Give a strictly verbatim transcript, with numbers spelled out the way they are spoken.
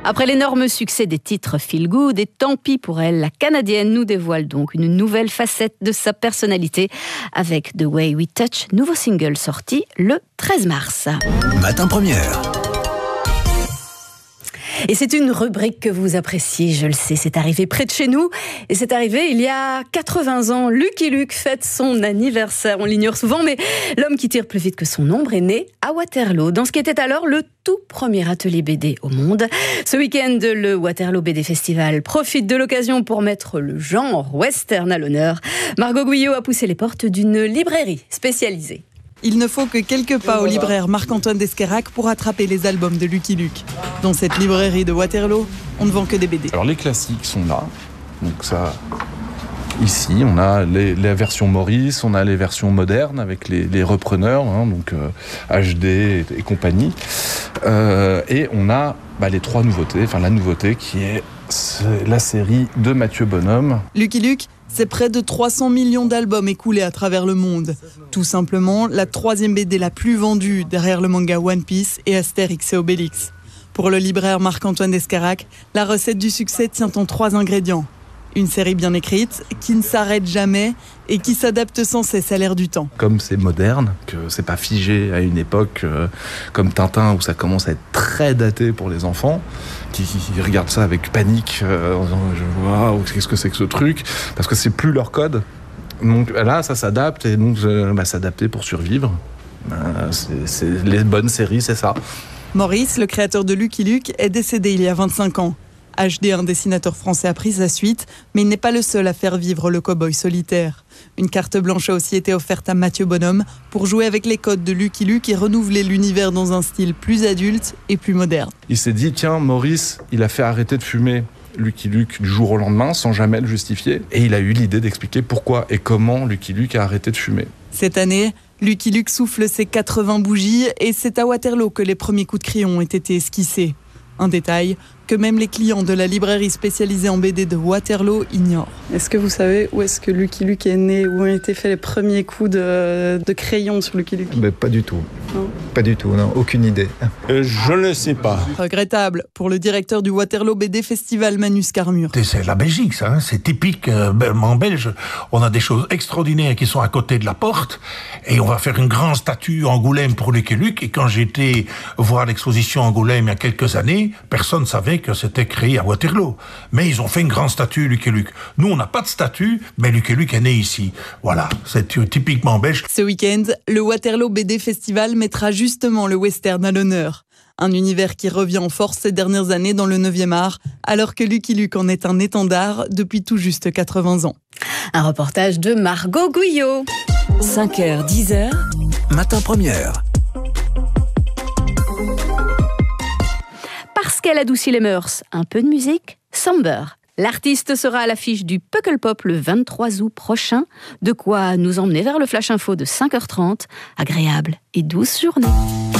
Après l'énorme succès des titres Feel Good et Tant pis pour elle, la Canadienne nous dévoile donc une nouvelle facette de sa personnalité avec The Way We Touch, nouveau single sorti le treize mars. Matin Première. Et c'est une rubrique que vous appréciez, je le sais, c'est arrivé près de chez nous. Et c'est arrivé il y a quatre-vingts ans. Lucky Luke fête son anniversaire, on l'ignore souvent, mais l'homme qui tire plus vite que son ombre est né à Waterloo, dans ce qui était alors le tout premier atelier B D au monde. Ce week-end, le Waterloo B D Festival profite de l'occasion pour mettre le genre western à l'honneur. Margot Guyot a poussé les portes d'une librairie spécialisée. Il ne faut que quelques pas au libraire Marc-Antoine d'Esquerrac pour attraper les albums de Lucky Luke. Dans cette librairie de Waterloo, on ne vend que des B D. Alors les classiques sont là. Donc ça, ici, on a les, les versions Maurice, on a les versions modernes avec les, les repreneurs, hein, donc euh, H D et, et compagnie. Euh, et on a bah, les trois nouveautés. Enfin la nouveauté qui est, c'est la série de Mathieu Bonhomme. Lucky Luke, c'est près de trois cents millions d'albums écoulés à travers le monde. Tout simplement, la troisième B D la plus vendue derrière le manga One Piece et Astérix et Obélix. Pour le libraire Marc-Antoine d'Esquerrac, la recette du succès tient en trois ingrédients. Une série bien écrite, qui ne s'arrête jamais et qui s'adapte sans cesse à l'ère du temps. Comme c'est moderne, que c'est pas figé à une époque euh, comme Tintin où ça commence à être très daté pour les enfants, qui, qui regardent ça avec panique, euh, en disant waouh, qu'est-ce que c'est que ce truc, parce que c'est plus leur code. Donc là, ça s'adapte et donc euh, bah, s'adapter pour survivre. Euh, c'est, c'est les bonnes séries, c'est ça. Maurice, le créateur de Lucky Luke, est décédé il y a vingt-cinq ans. H D, un dessinateur français, a pris sa suite, mais il n'est pas le seul à faire vivre le cow-boy solitaire. Une carte blanche a aussi été offerte à Mathieu Bonhomme pour jouer avec les codes de Lucky Luke et renouveler l'univers dans un style plus adulte et plus moderne. Il s'est dit, tiens, Maurice, il a fait arrêter de fumer Lucky Luke du jour au lendemain sans jamais le justifier. Et il a eu l'idée d'expliquer pourquoi et comment Lucky Luke a arrêté de fumer. Cette année, Lucky Luke souffle ses quatre-vingts bougies et c'est à Waterloo que les premiers coups de crayon ont été esquissés. Un détail que même les clients de la librairie spécialisée en B D de Waterloo ignorent. Est-ce que vous savez où est-ce que Lucky Luke est né, où ont été faits les premiers coups de, de crayon sur Lucky Luke? Ben, pas du tout. Non. Pas du tout, non, aucune idée. Euh, je ne sais pas. Regrettable pour le directeur du Waterloo B D Festival, Manu Scarmur. C'est la Belgique, ça, hein, c'est typique euh, en belge. On a des choses extraordinaires qui sont à côté de la porte et on va faire une grande statue à Angoulême pour Lucky Luke. Et quand j'étais voir l'exposition Angoulême il y a quelques années, personne ne savait que c'était créé à Waterloo. Mais ils ont fait une grande statue, Lucky Luke. Nous, on n'a pas de statue, mais Lucky Luke est né ici. Voilà, c'est typiquement belge. Ce week-end, le Waterloo B D Festival mettra justement le western à l'honneur. Un univers qui revient en force ces dernières années dans le neuvième art, alors que Lucky Luke en est un étendard depuis tout juste quatre-vingts ans. Un reportage de Margot Guyot. cinq heures, dix heures, Matin Première. Parce qu'elle adoucit les mœurs, un peu de musique, Somber. L'artiste sera à l'affiche du Pukkelpop le vingt-trois août prochain. De quoi nous emmener vers le Flash Info de cinq heures trente. Agréable et douce journée.